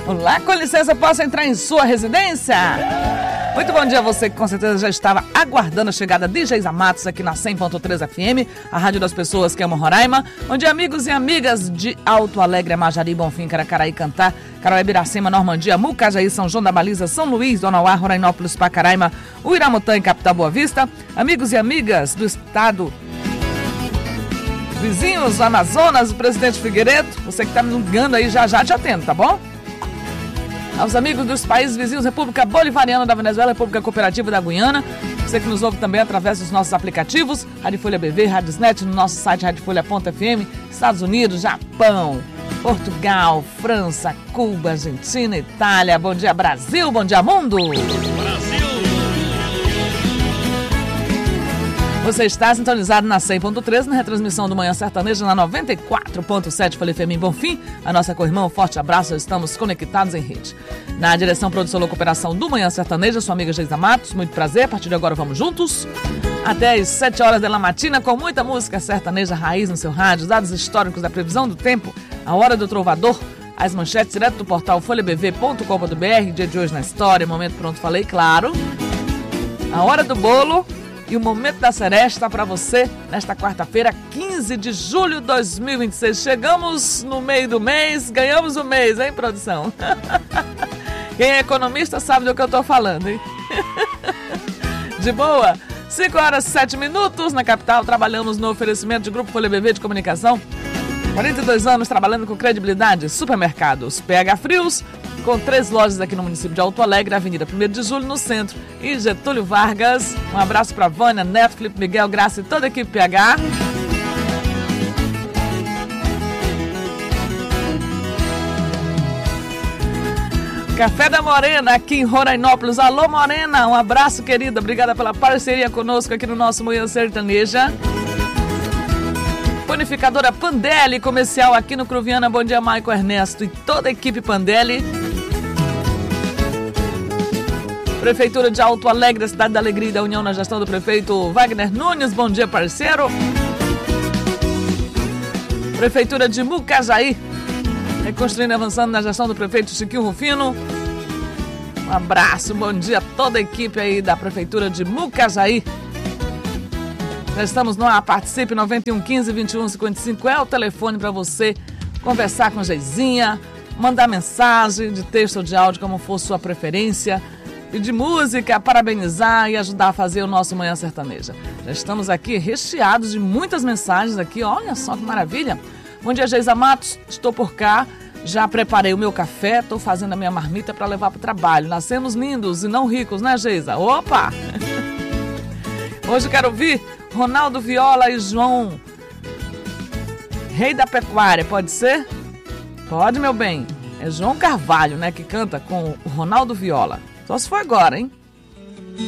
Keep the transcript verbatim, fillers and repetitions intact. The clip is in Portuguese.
Olá, com licença, posso entrar em sua residência? Muito bom dia a você que com certeza já estava aguardando a chegada de Geisa Matos aqui na cem ponto três F M, a rádio das pessoas que amam Roraima. Bom dia, amigos e amigas de Alto Alegre, Amajari, Bonfim, Caracaraí, Cantá, Caroé, Iracema, Normandia, Mucajaí, São João da Baliza, São Luís, Dona Uá, Rorainópolis, Pacaraima, Uiramutã e Capital Boa Vista. Amigos e amigas do estado vizinhos, Amazonas, o Presidente Figueiredo, você que está me ligando aí já já te atendo, tá bom? Aos amigos dos países vizinhos, República Bolivariana da Venezuela, República Cooperativa da Guiana, você que nos ouve também através dos nossos aplicativos, Rádio Folha B V, Radiosnet, no nosso site rádio folha ponto f m, Estados Unidos, Japão, Portugal, França, Cuba, Argentina, Itália. Bom dia, Brasil, bom dia, mundo! Brasil! Você está sintonizado na cem ponto três, na retransmissão do Manhã Sertaneja, na noventa e quatro ponto sete, Folha F M em Bonfim. A nossa co-irmã, um forte abraço, estamos conectados em rede. Na direção, produção e cooperação do Manhã Sertaneja, sua amiga Geisa Matos, muito prazer, a partir de agora vamos juntos. Até às sete horas da matina, com muita música sertaneja raiz no seu rádio, dados históricos da previsão do tempo, a hora do trovador, as manchetes direto do portal folha b v ponto com ponto b r, dia de hoje na história, momento pronto, falei, claro. A hora do bolo e o momento da seresta para você nesta quarta-feira, quinze de julho de dois mil e vinte e seis. Chegamos no meio do mês, ganhamos o mês, hein, produção? Quem é economista sabe do que eu tô falando, hein? De boa? cinco horas e sete minutos na capital, trabalhamos no oferecimento de Grupo Folha B V de Comunicação. quarenta e dois anos trabalhando com credibilidade. Supermercados P H Frios, com três lojas aqui no município de Alto Alegre, Avenida primeiro de julho, no centro, e Getúlio Vargas. Um abraço para Vânia, Neto, Felipe, Miguel, Graça e toda a equipe P H. Café da Morena, aqui em Rorainópolis. Alô, Morena, um abraço, querida. Obrigada pela parceria conosco aqui no nosso Manhã Sertaneja. Panificadora Pandelli, comercial aqui no Cruviana. Bom dia, Maico, Ernesto e toda a equipe Pandelli. Prefeitura de Alto Alegre, Cidade da Alegria e da União, na gestão do prefeito Wagner Nunes. Bom dia, parceiro. Prefeitura de Mucajaí, reconstruindo e avançando na gestão do prefeito Chiquinho Rufino. Um abraço, bom dia a toda a equipe aí da Prefeitura de Mucajaí. Já estamos no ar, participe, noventa e um, quinze, vinte e um, cinquenta e cinco é o telefone para você conversar com Geizinha, mandar mensagem de texto ou de áudio, como for sua preferência, e de música, parabenizar e ajudar a fazer o nosso Manhã Sertaneja. Já estamos aqui recheados de muitas mensagens aqui, olha só que maravilha. Bom dia, Geisa Matos, estou por cá, já preparei o meu café, estou fazendo a minha marmita para levar para o trabalho. Nascemos lindos e não ricos, né, Geisa? Opa! Hoje quero ouvir Ronaldo Viola e João, Rei da Pecuária, pode ser? Pode, meu bem. É João Carvalho, né, que canta com o Ronaldo Viola. Só se for agora, hein?